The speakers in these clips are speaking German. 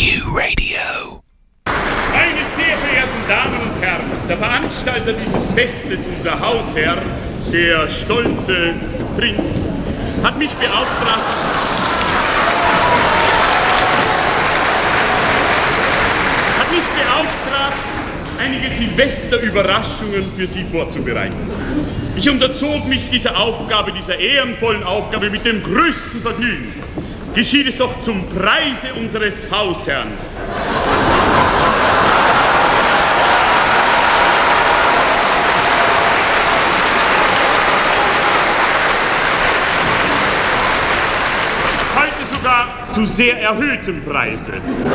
Q-Radio. Meine sehr verehrten Damen und Herren, der Veranstalter dieses Festes, unser Hausherr, der stolze Prinz, hat mich beauftragt, einige Silvesterüberraschungen für Sie vorzubereiten. Ich unterzog mich dieser Aufgabe, dieser ehrenvollen Aufgabe mit dem größten Vergnügen. Geschieht es doch zum Preise unseres Hausherrn. Heute sogar zu sehr erhöhtem Preise.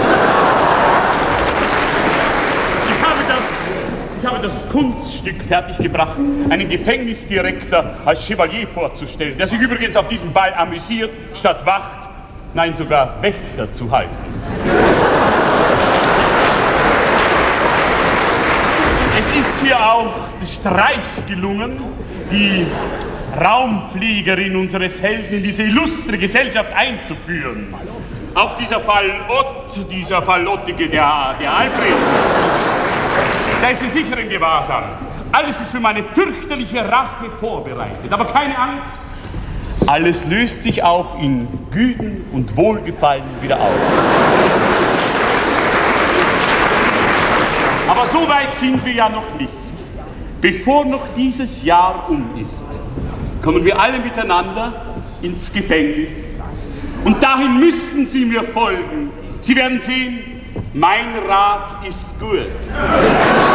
Ich habe das Kunststück fertiggebracht, einen Gefängnisdirektor als Chevalier vorzustellen, der sich übrigens auf diesem Ball amüsiert, statt Wacht, nein, sogar Wächter zu halten. Es ist mir auch Streich gelungen, die Raumfliegerin unseres Helden in diese illustre Gesellschaft einzuführen. Auch dieser Fallottige, der Alfred, da ist sie sicher im Gewahrsam. Alles ist für meine fürchterliche Rache vorbereitet. Aber keine Angst, alles löst sich auch in Güten und Wohlgefallen wieder auf. Aber so weit sind wir ja noch nicht. Bevor noch dieses Jahr ist, kommen wir alle miteinander ins Gefängnis. Und dahin müssen Sie mir folgen. Sie werden sehen, mein Rat ist gut.